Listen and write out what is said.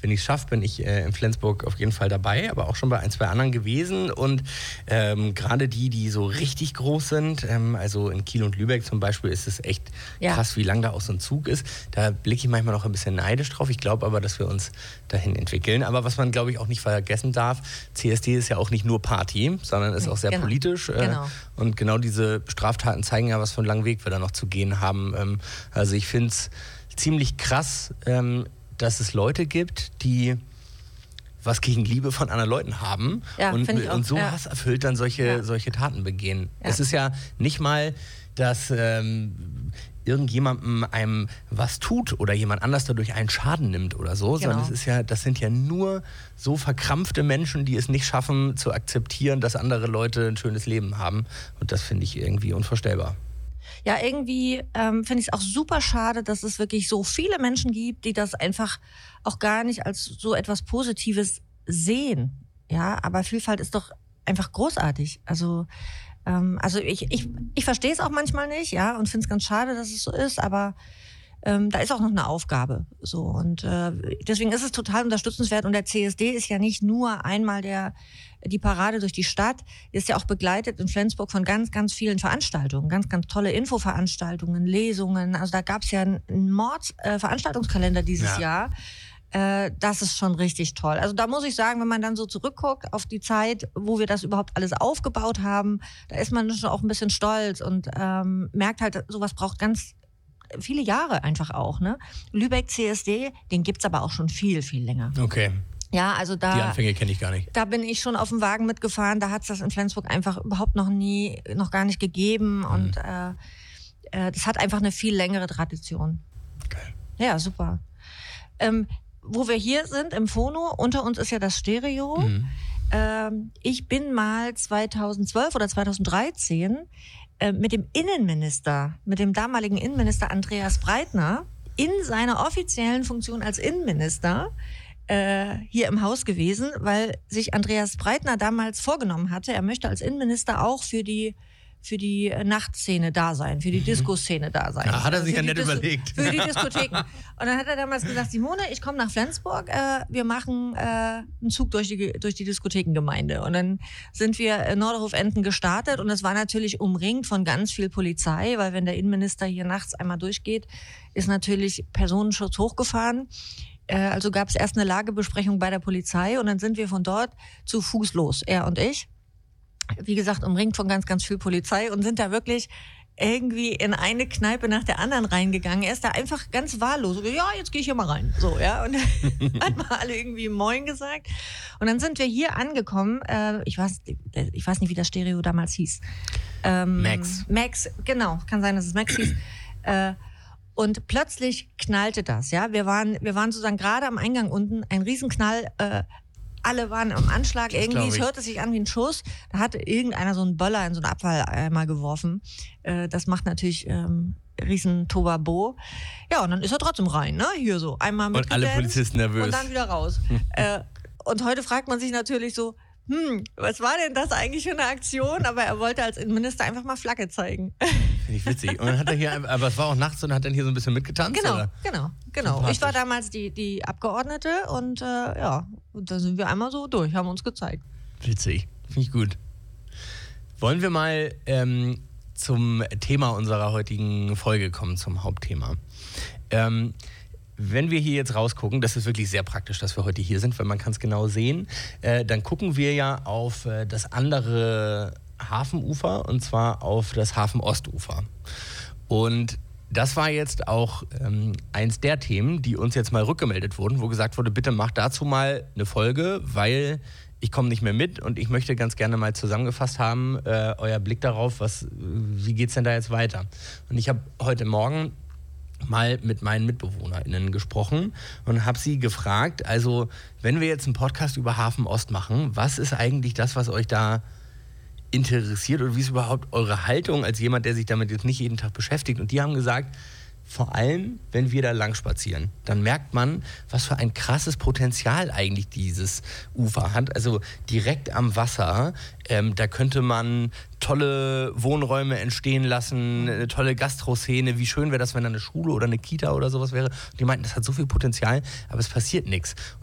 wenn ich es schaffe, bin ich in Flensburg auf jeden Fall dabei, aber auch schon bei 1, 2 anderen gewesen. Und gerade die so richtig groß sind, also in Kiel und Lübeck zum Beispiel, ist es echt krass, wie lang da auch so ein Zug ist. Da blicke ich manchmal noch ein bisschen neidisch drauf. Ich glaube aber, dass wir uns dahin entwickeln. Aber was man, glaube ich, auch nicht vergessen darf, CSD ist ja auch nicht nur Party, sondern ist auch sehr politisch. Und genau diese Straftaten zeigen ja, was für einen langen Weg wir da noch zu gehen haben. Also ich finde es ziemlich krass, dass es Leute gibt, die was gegen Liebe von anderen Leuten haben und so hasserfüllt dann solche Taten begehen. Ja. Es ist ja nicht mal, dass irgendjemandem einem was tut oder jemand anders dadurch einen Schaden nimmt oder so, sondern das sind ja nur so verkrampfte Menschen, die es nicht schaffen zu akzeptieren, dass andere Leute ein schönes Leben haben. Und das finde ich irgendwie unvorstellbar. Ja, irgendwie finde ich es auch super schade, dass es wirklich so viele Menschen gibt, die das einfach auch gar nicht als so etwas Positives sehen. Ja, aber Vielfalt ist doch einfach großartig. Also ich verstehe es auch manchmal nicht, ja, und finde es ganz schade, dass es so ist, aber da ist auch noch eine Aufgabe. So, und deswegen ist es total unterstützenswert. Und der CSD ist ja nicht nur einmal die Parade durch die Stadt, ist ja auch begleitet in Flensburg von ganz, ganz vielen Veranstaltungen, ganz, ganz tolle Infoveranstaltungen, Lesungen. Also da gab es ja einen Mordsveranstaltungskalender dieses Jahr. Das ist schon richtig toll. Also da muss ich sagen, wenn man dann so zurückguckt auf die Zeit, wo wir das überhaupt alles aufgebaut haben, da ist man schon auch ein bisschen stolz und merkt halt, sowas braucht ganz viele Jahre einfach auch. Ne? Lübeck CSD, den gibt's aber auch schon viel, viel länger. Okay. Ja, also die Anfänge kenne ich gar nicht. Da bin ich schon auf dem Wagen mitgefahren, da hat's das in Flensburg einfach überhaupt noch gar nicht gegeben und das hat einfach eine viel längere Tradition. Geil. Ja, super. Wo wir hier sind, im Phono, unter uns ist ja das Stereo. Ich bin mal 2012 oder 2013 mit dem damaligen Innenminister Andreas Breitner in seiner offiziellen Funktion als Innenminister hier im Haus gewesen, weil sich Andreas Breitner damals vorgenommen hatte, er möchte als Innenminister auch für die Nachtszene da sein, für die Disco-Szene da sein. Ja, hat er sich ja nett überlegt. Für die Diskotheken. Und dann hat er damals gesagt, Simone, ich komme nach Flensburg, wir machen einen Zug durch die Diskothekengemeinde. Und dann sind wir Norderhof-Enden gestartet und es war natürlich umringt von ganz viel Polizei, weil wenn der Innenminister hier nachts einmal durchgeht, ist natürlich Personenschutz hochgefahren. Also gab es erst eine Lagebesprechung bei der Polizei und dann sind wir von dort zu Fuß los, er und ich. Wie gesagt, umringt von ganz, ganz viel Polizei und sind da wirklich irgendwie in eine Kneipe nach der anderen reingegangen. Er ist da einfach ganz wahllos. Ja, jetzt gehe ich hier mal rein. So, ja. Und hat mal alle irgendwie Moin gesagt. Und dann sind wir hier angekommen. Ich weiß nicht, wie das Stereo damals hieß. Max. Max, genau. Kann sein, dass es Max hieß. Und plötzlich knallte das, ja. Wir waren sozusagen gerade am Eingang unten, ein Riesenknall, alle waren im Anschlag irgendwie, es hörte sich an wie ein Schuss. Da hatte irgendeiner so einen Böller in so einen Abfalleimer geworfen. Das macht natürlich riesen Tobabo. Ja, und dann ist er trotzdem rein, ne? Hier so, einmal mit und alle Polizisten nervös. Und dann wieder raus. Und heute fragt man sich natürlich so, was war denn das eigentlich für eine Aktion? Aber er wollte als Innenminister einfach mal Flagge zeigen. Finde ich witzig. Und dann hat er hier, aber es war auch nachts und hat dann hier so ein bisschen mitgetanzt? Genau. Ich war damals die Abgeordnete und und da sind wir einmal so durch, haben uns gezeigt. Witzig, finde ich gut. Wollen wir mal zum Thema unserer heutigen Folge kommen, zum Hauptthema. Wenn wir hier jetzt rausgucken, das ist wirklich sehr praktisch, dass wir heute hier sind, weil man kann es genau sehen, dann gucken wir ja auf das andere Hafenufer und zwar auf das Hafenostufer. Und das war jetzt auch eins der Themen, die uns jetzt mal rückgemeldet wurden, wo gesagt wurde, bitte macht dazu mal eine Folge, weil ich komme nicht mehr mit und ich möchte ganz gerne mal zusammengefasst haben, euer Blick darauf, wie geht's denn da jetzt weiter? Und ich habe heute Morgen mal mit meinen MitbewohnerInnen gesprochen und habe sie gefragt, also wenn wir jetzt einen Podcast über Hafen Ost machen, was ist eigentlich das, was euch da interessiert oder wie ist überhaupt eure Haltung als jemand, der sich damit jetzt nicht jeden Tag beschäftigt? Und die haben gesagt, vor allem, wenn wir da lang spazieren, dann merkt man, was für ein krasses Potenzial eigentlich dieses Ufer hat. Also direkt am Wasser, da könnte man tolle Wohnräume entstehen lassen, eine tolle Gastroszene. Wie schön wäre das, wenn da eine Schule oder eine Kita oder sowas wäre. Und die meinten, das hat so viel Potenzial, aber es passiert nichts.